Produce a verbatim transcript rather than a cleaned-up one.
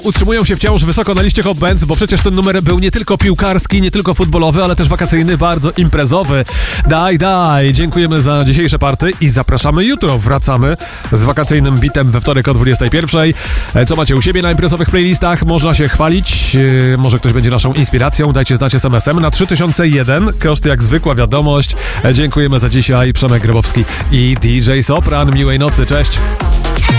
Utrzymują się wciąż wysoko na liście Hot Bands, bo przecież ten numer był nie tylko piłkarski, nie tylko futbolowy, ale też wakacyjny, bardzo imprezowy. Daj, daj! Dziękujemy za dzisiejsze party i zapraszamy jutro. Wracamy z wakacyjnym bitem we wtorek o dwudziestej pierwszej. Co macie u siebie na imprezowych playlistach? Można się chwalić, może ktoś będzie naszą inspiracją. Dajcie znać es em esem na trzy tysiące jeden. Koszt jak zwykła wiadomość. Dziękujemy za dzisiaj. Przemek Grybowski i D J Sopran. Miłej nocy, cześć!